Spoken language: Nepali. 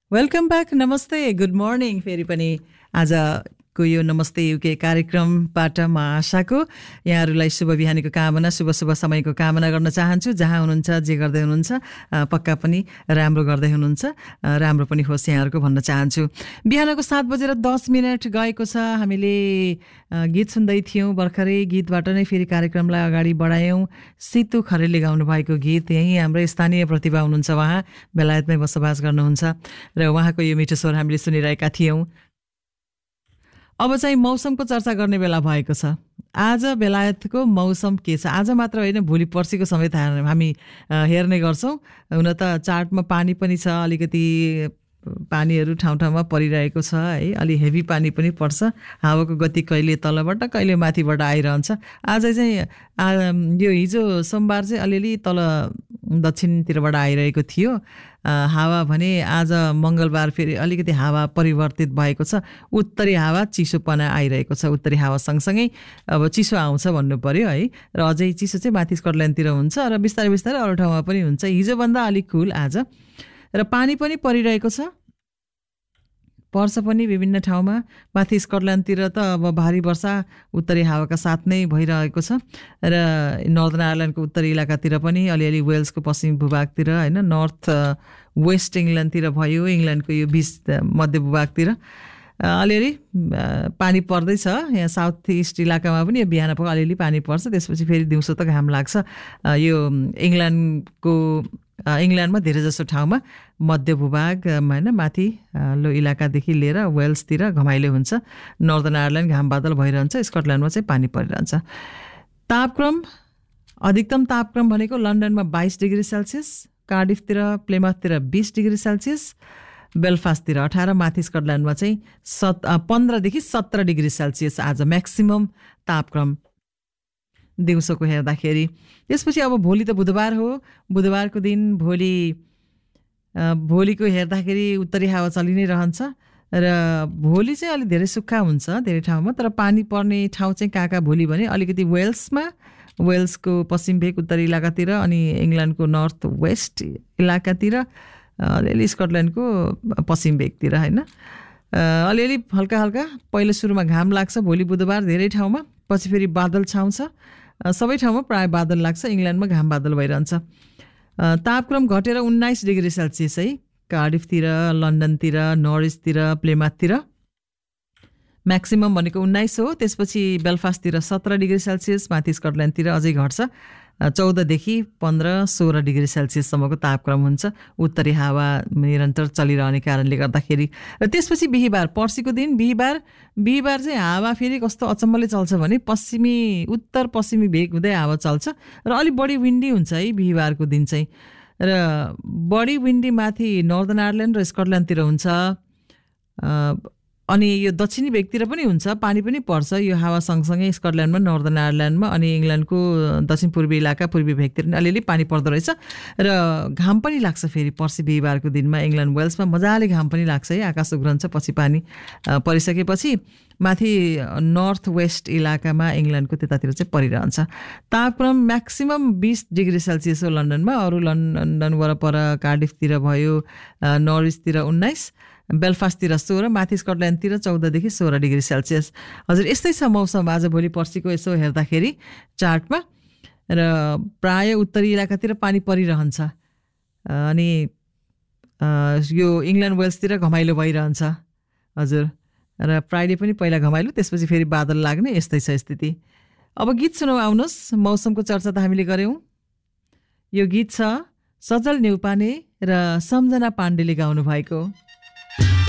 वेलकम ब्याक नमस्ते गुड मर्निङ फेरि पनि आजको यो नमस्ते युके कार्यक्रमबाट म आशाको यहाँहरूलाई शुभ बिहानीको कामना शुभ समयको कामना गर्न चाहन्छु। जहाँ हुनुहुन्छ जे गर्दै हुनुहुन्छ पक्का पनि राम्रो गर्दै हुनुहुन्छ, राम्रो पनि होस् यहाँहरूको भन्न चाहन्छु। बिहानको 7:10 गएको छ। हामीले गीत सुन्दै थियौँ भर्खरै, गीतबाट नै फेरि कार्यक्रमलाई अगाडि बढायौँ। सितु खरेलले गाउनु भएको गीत, यहीँ हाम्रो स्थानीय प्रतिभा हुनुहुन्छ, उहाँ बेलायतमै बसोबास गर्नुहुन्छ र उहाँको यो मिठो स्वर हामीले सुनिरहेका थियौँ। अब चाहिँ मौसमको चर्चा गर्ने बेला भएको छ। आज बेलायतको मौसम के छ? आज मात्र होइन, भोलि पर्सिको समेत हामी हेर्ने गर्छौँ। हुन त चार्टमा पानी पनि छ, अलिकति पानीहरू ठाउँ ठाउँमा परिरहेको छ है। अलि हेभी पानी पनि पर्छ। हावाको गति कहिले तलबाट कहिले माथिबाट आइरहन्छ। आज चाहिँ यो हिजो सोमबार चाहिँ अलिअलि तल दक्षिणतिरबाट आइरहेको थियो हावा भने आज मङ्गलबार फेरि अलिकति हावा परिवर्तित भएको छ। उत्तरी हावा चिसोपना आइरहेको छ। उत्तरी हावा सँगसँगै अब चिसो आउँछ भन्नु पर्यो है। र अझै चिसो चाहिँ माथि स्कटल्यान्डतिर हुन्छ र बिस्तारै बिस्तारै अरू ठाउँमा पनि हुन्छ। हिजोभन्दा अलिक कुल आज। र पानी पनि परिरहेको छ, पर्छ पनि विभिन्न ठाउँमा। माथि स्कटल्यान्डतिर त अब भारी वर्षा उत्तरी हावाका साथ नै भइरहेको छ। र नर्दर्न आयरल्यान्डको उत्तरी इलाकातिर पनि अलिअलि वेल्सको पश्चिमी भूभागतिर होइन, नर्थ वेस्ट इङ्ल्यान्डतिर भयो, इङ्ल्यान्डको यो मध्य भूभागतिर अलिअलि पानी पर्दैछ। यहाँ साउथ इस्ट इलाकामा पनि यो बिहान पख अलिअलि पानी पर्छ। त्यसपछि फेरि दिउँसो त घाम लाग्छ। यो इङ्ल्यान्डमा धेरै जसो ठाउँमा मध्य भूभागमा होइन, माथि लो इलाकादेखि लिएर वेल्सतिर घमाइलो हुन्छ। नर्दर्न आयरल्यान्ड घाम बादल भइरहन्छ। स्कटल्यान्डमा चाहिँ पानी परिरहन्छ। तापक्रम, अधिकतम तापक्रम भनेको लन्डनमा 22 डिग्री सेल्सियस, कार्डिफतिर प्लेमथतिर 20 डिग्री सेल्सियस, बेलफास्टतिर 18, माथि स्कटल्यान्डमा चाहिँ 15 देखि 17 डिग्री सेल्सियस आज म्याक्सिमम तापक्रम दिउँसोको हेर्दाखेरि। त्यसपछि अब भोलि त बुधबार हो। बुधबारको दिन भोलिको हेर्दाखेरि उत्तरी हावा चलि नै रहन्छ र भोलि चाहिँ अलिक धेरै सुक्खा हुन्छ धेरै ठाउँमा। तर पानी पर्ने ठाउँ चाहिँ कहाँ भोलि भने अलिकति वेल्सको पश्चिम भेग उत्तरी इलाकातिर, अनि इङ्ल्यान्डको नर्थ वेस्ट इलाकातिर, अलिअलि स्कटल्यान्डको पश्चिम भेगतिर होइन। अलिअलि हल्का हल्का पहिलो सुरुमा घाम लाग्छ भोलि बुधबार धेरै ठाउँमा, पछि फेरि बादल छाउँछ। सबै ठाउँमा प्रायः बादल लाग्छ। इङ्ल्यान्डमा घाम बादल भइरहन्छ। तापक्रम घटेर 19 डिग्री सेल्सियस है, कार्डिफतिर, लन्डनतिर, नरिसतिर, प्लेमथतिर म्याक्सिमम भनेको 19 हो। त्यसपछि बेलफास्टतिर 17 डिग्री सेल्सियस, माथि स्कटल्यान्डतिर अझै घट्छ। 14 देखि 15-16 डिग्री सेल्सियससम्मको तापक्रम हुन्छ। उत्तरी हावा निरन्तर चलिरहने कारणले गर्दाखेरि। र त्यसपछि बिहिबार, पर्सिको दिन बिहिबार चाहिँ हावा फेरि कस्तो अचम्मले चल्छ भने उत्तर पश्चिमी भेग हुँदै हावा चल्छ र अलिक बढी विन्डी हुन्छ है बिहिबारको दिन चाहिँ। र बढी विन्डी माथि नर्दर्न आयरल्यान्ड र स्कटल्यान्डतिर हुन्छ। अनि यो दक्षिणी भेगतिर पनि हुन्छ, पानी पनि पर्छ यो हावा सँगसँगै स्कटल्यान्डमा, नर्दर्न आयरल्यान्डमा, अनि इङ्ल्यान्डको दक्षिण पूर्वी इलाका पूर्वी भेगतिर पनि अलिअलि पानी पर्दो रहेछ। र घाम पनि लाग्छ फेरि पर्सि बिहिबारको दिनमा। इङ्ल्यान्ड वेल्समा मजाले घाम पनि लाग्छ है, आकाश उग्रन्छ पछि पानी परिसकेपछि। माथि नर्थ वेस्ट इलाकामा इङ्ल्यान्डको त्यतातिर चाहिँ परिरहन्छ। तापक्रम म्याक्सिमम 20 डिग्री सेल्सियस हो लन्डनमा। अरू लन्डन वरपर कार्डिफतिर भयो, नरिसतिर 19, बेलफास्टतिर 16, माथि स्कटल्यान्डतिर 14 देखि 16 डिग्री सेल्सियस। हजुर यस्तै छ मौसम आज भोलि पर्सिको यसो हेर्दाखेरि चार्टमा। र प्राय उत्तरी इलाकातिर पानी परिरहन्छ। अनि यो इङ्ल्यान्ड वेल्सतिर घमाइलो भइरहन्छ। हजुर, र फ्राइडे पनि पहिला घमाइलो, त्यसपछि फेरि बादल लाग्ने, यस्तै छ स्थिति। अब गीत सुनौ, आउनुहोस्। मौसमको चर्चा त हामीले गऱ्यौँ। यो गीत छ सजल न्यौपाने र सम्झना पाण्डेले गाउनु भएको।